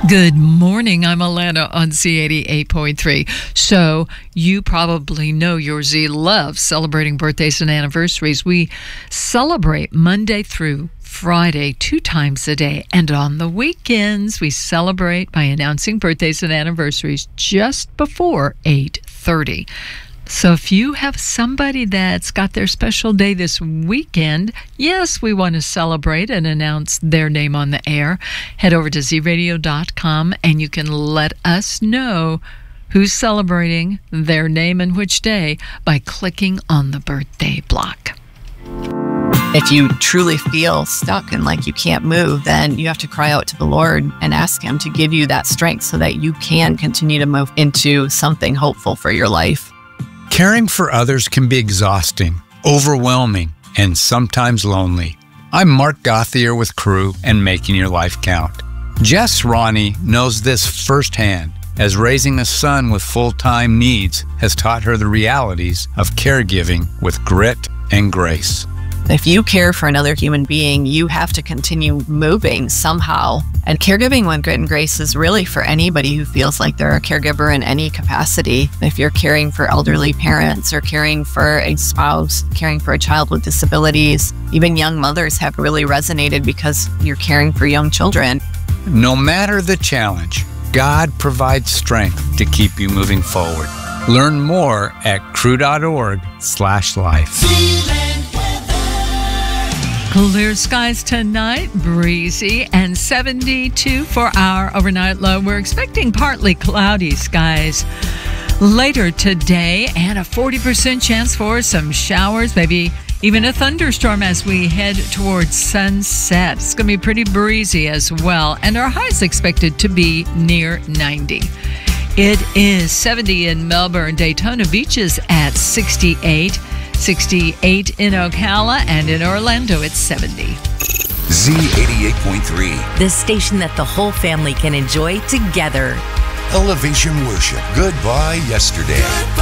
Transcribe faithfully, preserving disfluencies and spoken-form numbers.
Good morning. I'm Alana on Z eighty-eight point three. So you probably know your Z loves celebrating birthdays and anniversaries. We celebrate Monday through Friday two times a day. And on the weekends, we celebrate by announcing birthdays and anniversaries just before eight thirty. So if you have somebody that's got their special day this weekend, yes, we want to celebrate and announce their name on the air. Head over to z radio dot com and you can let us know who's celebrating their name and which day by clicking on the birthday block. If you truly feel stuck and like you can't move, then you have to cry out to the Lord and ask Him to give you that strength so that you can continue to move into something hopeful for your life. Caring for others can be exhausting, overwhelming, and sometimes lonely. I'm Mark Gauthier with Crew and Making Your Life Count. Jess Ronnie knows this firsthand, as raising a son with full-time needs has taught her the realities of caregiving with grit and grace. If you care for another human being, you have to continue moving somehow. And caregiving with grit and grace is really for anybody who feels like they're a caregiver in any capacity. If you're caring for elderly parents or caring for a spouse, caring for a child with disabilities, even young mothers have really resonated because you're caring for young children. No matter the challenge, God provides strength to keep you moving forward. Learn more at crew dot org slash life. Clear skies tonight, breezy, and seventy-two for our overnight low. We're expecting partly cloudy skies later today and a forty percent chance for some showers, maybe even a thunderstorm as we head towards sunset. It's going to be pretty breezy as well, and our high is expected to be near ninety. It is seventy in Melbourne. Daytona Beach is at sixty-eight. sixty-eight in Ocala, and in Orlando it's seventy. Z eighty-eight point three. The station that the whole family can enjoy together. Elevation Worship. Goodbye yesterday. Goodbye.